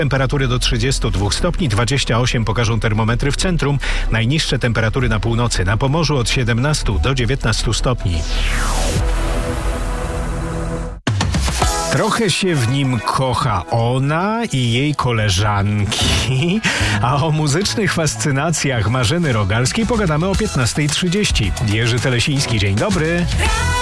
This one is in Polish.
Temperatury do 32 stopni, 28 pokażą termometry w centrum. Najniższe temperatury na północy, na Pomorzu od 17 do 19 stopni. Trochę się w nim kocha ona i jej koleżanki, a o muzycznych fascynacjach Marzeny Rogalskiej pogadamy o 15:30. Jerzy Telesiński, dzień dobry.